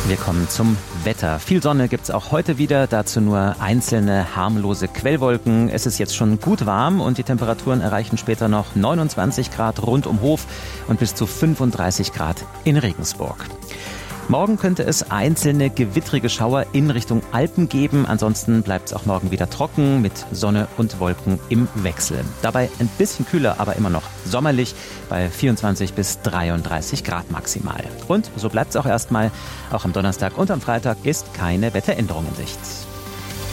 Wir kommen zum Wetter. Viel Sonne gibt's auch heute wieder, dazu nur einzelne harmlose Quellwolken. Es ist jetzt schon gut warm und die Temperaturen erreichen später noch 29 Grad rund um Hof und bis zu 35 Grad in Regensburg. Morgen könnte es einzelne gewittrige Schauer in Richtung Alpen geben. Ansonsten bleibt es auch morgen wieder trocken mit Sonne und Wolken im Wechsel. Dabei ein bisschen kühler, aber immer noch sommerlich bei 24 bis 33 Grad maximal. Und so bleibt es auch erstmal. Auch am Donnerstag und am Freitag ist keine Wetteränderung in Sicht.